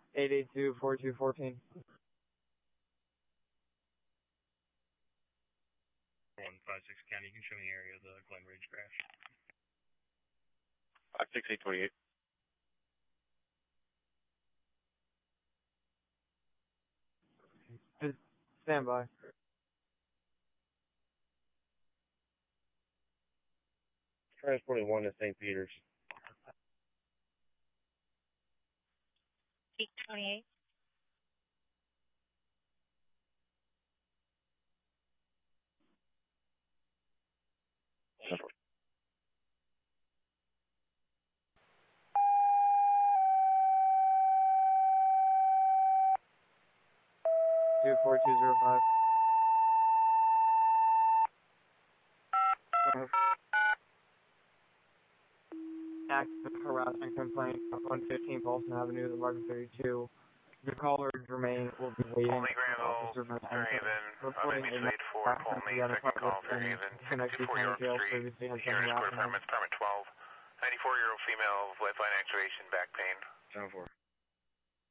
882-4214. 156 County, you can show me the area of the Glen Ridge crash. 56828. Stand by. Transporting 1 to St. Peter's. 828. Number. 24205. Active harassment complaint on 115 Paulson Avenue, the Martin 32. The caller, Jermaine, will be waiting Colney Granville, Fairhaven, mutual aid 4, Colney, second call, Fairhaven, 64-year-old street, here in Square Apartments, apartment 12, 94-year-old female with line activation, back pain. 10-4.